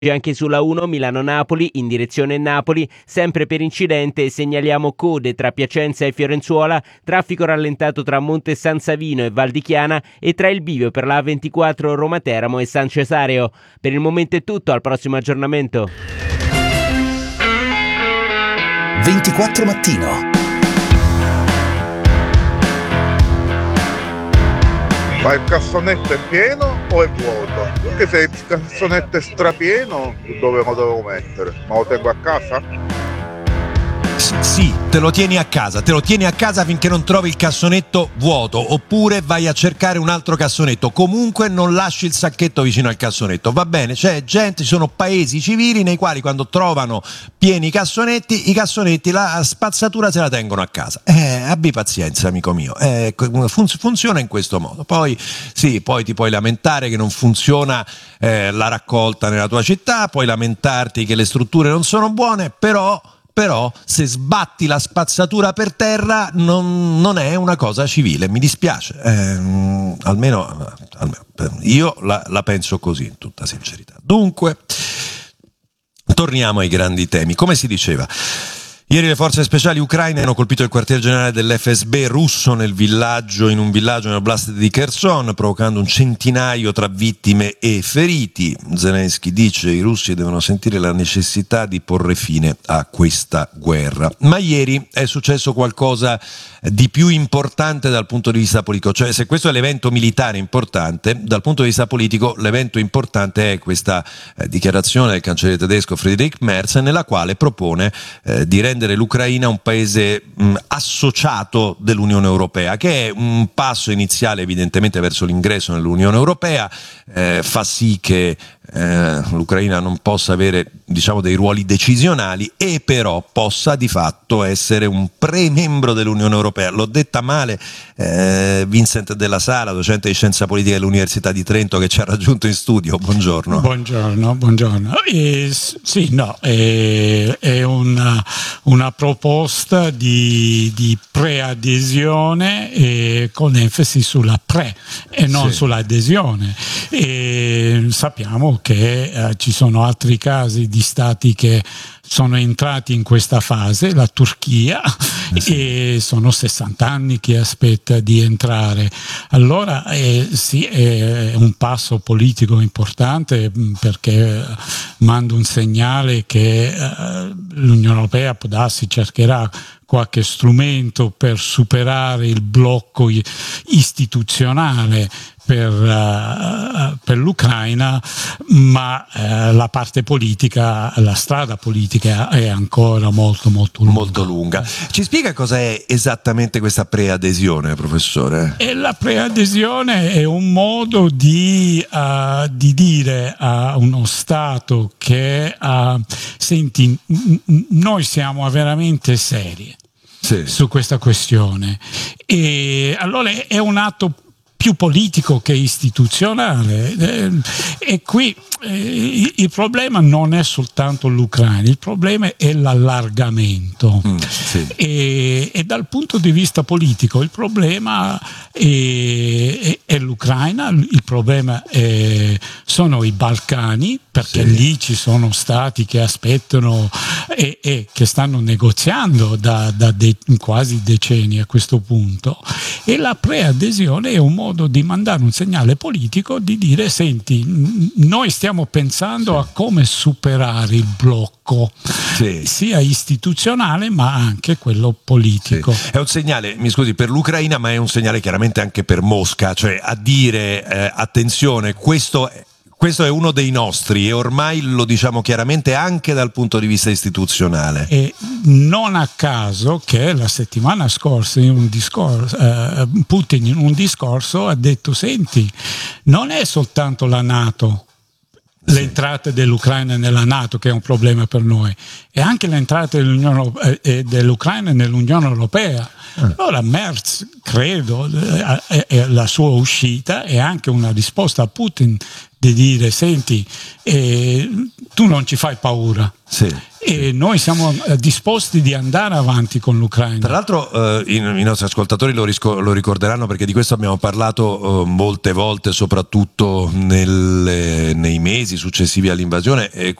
Anche sulla 1 Milano-Napoli in direzione Napoli, sempre per incidente segnaliamo code tra Piacenza e Fiorenzuola, traffico rallentato tra Monte San Savino e Val di Chiana e tra il bivio per la A24 Roma Teramo e San Cesareo. Per il momento è tutto, al prossimo aggiornamento. 24 mattino. Ma il cassonetto è pieno o è vuoto? Perché se il cassonetto è strapieno, dove lo devo mettere? Ma lo tengo a casa? Sì, te lo tieni a casa finché non trovi il cassonetto vuoto, oppure vai a cercare un altro cassonetto. Comunque non lasci il sacchetto vicino al cassonetto, va bene? C'è gente, ci sono paesi civili nei quali quando trovano pieni i cassonetti, la spazzatura se la tengono a casa. Abbi pazienza, amico mio. Funziona in questo modo. Poi ti puoi lamentare che non funziona la raccolta nella tua città, puoi lamentarti che le strutture non sono buone, però se sbatti la spazzatura per terra non è una cosa civile, mi dispiace, almeno io la penso così, in tutta sincerità. Dunque, torniamo ai grandi temi. Come si diceva, ieri le forze speciali ucraine hanno colpito il quartier generale dell'FSB russo in un villaggio nell'oblast di Kherson, provocando un centinaio tra vittime e feriti. Zelensky dice: i russi devono sentire la necessità di porre fine a questa guerra. Ma ieri è successo qualcosa di più importante dal punto di vista politico, cioè se questo è l'evento militare importante, dal punto di vista politico l'evento importante è questa dichiarazione del cancelliere tedesco Friedrich Merz, nella quale propone di rendere l'Ucraina un paese associato dell'Unione Europea, che è un passo iniziale evidentemente verso l'ingresso nell'Unione Europea. Fa sì che l'Ucraina non possa avere, diciamo, dei ruoli decisionali e però possa di fatto essere un pre-membro dell'Unione Europea. L'ho detta male, Vincent Della Sala, docente di scienza politica dell'Università di Trento, che ci ha raggiunto in studio. Buongiorno. Buongiorno. È una proposta di preadesione con enfasi sulla pre e non sull'adesione. E sappiamo che ci sono altri casi di stati che sono entrati in questa fase, la Turchia, e sono 60 anni che aspetta di entrare. Allora è un passo politico importante, perché manda un segnale che l'Unione Europea può darsi, cercherà qualche strumento per superare il blocco istituzionale per l'Ucraina, ma la parte politica, la strada politica è ancora molto lunga. Ci spiega cos'è esattamente questa preadesione, professore? La preadesione è un modo di dire a uno Stato che senti, noi siamo veramente seri su questa questione, e allora è un atto più politico che istituzionale, e qui il problema non è soltanto l'Ucraina, il problema è l'allargamento, e dal punto di vista politico il problema è l'Ucraina, il problema sono i Balcani, perché lì ci sono stati che aspettano e che stanno negoziando da quasi decenni a questo punto, e la preadesione è un modo di mandare un segnale politico, di dire: senti, noi stiamo pensando a come superare il blocco sia istituzionale ma anche quello politico. È un segnale, mi scusi, per l'Ucraina, ma è un segnale chiaramente anche per Mosca, cioè a dire attenzione, questo è uno dei nostri, e ormai lo diciamo chiaramente anche dal punto di vista istituzionale. E non a caso che la settimana scorsa Putin in un discorso ha detto: senti, non è soltanto la NATO, l'entrata dell'Ucraina nella NATO che è un problema per noi, è anche l'entrata dell'Ucraina nell'Unione Europea. Allora Merz, credo, la sua uscita è anche una risposta a Putin, di dire: senti, tu tu non ci fai paura. Sì. E noi siamo disposti di andare avanti con l'Ucraina. Tra l'altro i nostri ascoltatori lo ricorderanno, perché di questo abbiamo parlato molte volte, soprattutto nei mesi successivi all'invasione,